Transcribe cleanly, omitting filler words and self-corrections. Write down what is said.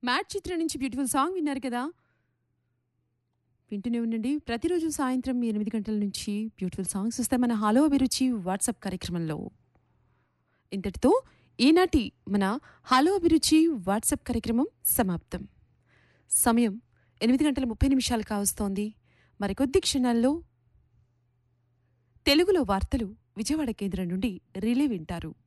Mat చిత్రం నుంచి beautiful song విన్నారు కదా! వింటూనే ఉండండి. ప్రతిరోజు సాయంత్రం 8 గంటల నుంచి బ్యూటిఫుల్ సాంగ్స్ వస్తాయి మన హలో అభిరుచి వాట్సాప్ కార్యక్రమంలో. ఇంతటితో ఈనాటి మన హలో అభిరుచి వాట్సాప్ కార్యక్రమం సమాప్తం. సమయం 8:30 కావస్తోంది. మరికొద్ది క్షణాల్లో తెలుగులో వార్తలు విజయవాడ కేంద్రం నుండి రిలే వింటారు.